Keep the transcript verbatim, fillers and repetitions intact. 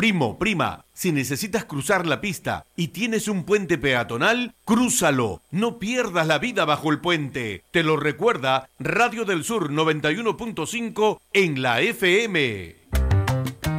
Primo, prima, si necesitas cruzar la pista y tienes un puente peatonal, crúzalo. No pierdas la vida bajo el puente. Te lo recuerda Radio del Sur noventa y uno punto cinco en la F M.